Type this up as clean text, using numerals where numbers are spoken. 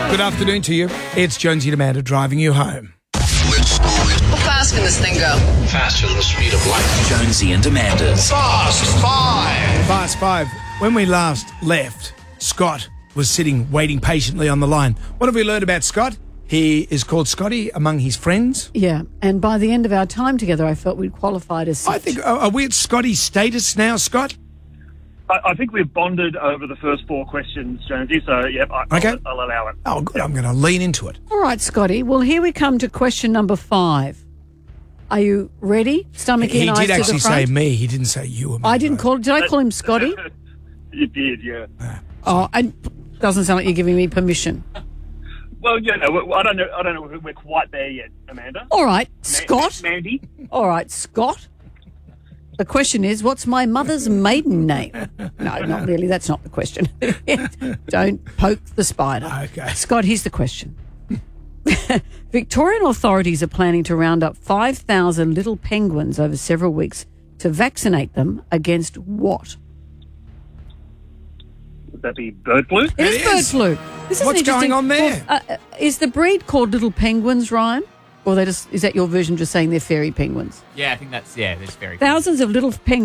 Good afternoon to you. It's Jonesy and Amanda driving you home. How fast can this thing go? Faster than the speed of light. Jonesy and Amanda's Fast Five. Fast Five. When we last left, Scott was sitting waiting patiently on the line. What have we learned about Scott? He is called Scotty among his friends. Yeah, and by the end of our time together, I felt we'd qualified as such. I think, are we at Scotty's status now, Scott? I think we've bonded over the first four questions, Jonesy, so, yep, I'll allow it. Oh, good. I'm going to lean into it. All right, Scotty. Well, here we come to question number 5. Are you ready? Stomach He in, eyes did to the actually front. say me. He didn't say you. Amanda. I didn't call. Did I call him Scotty? You did, yeah. Oh, and doesn't sound like you're giving me permission. Well, I don't know if we're quite there yet, Amanda. All right, Scott. Mandy. All right, Scott. The question is, what's my mother's maiden name? No, not really. That's not the question. Don't poke the spider. Okay. Scott, here's the question. Victorian authorities are planning to round up 5,000 little penguins over several weeks to vaccinate them against what? Would that be bird flu? It is bird flu. This is What's interesting. going on there? Well, is the breed called little penguins, Ryan? Or is that your version of just saying they're fairy penguins? Yeah, I think there's fairy. Thousands of little penguins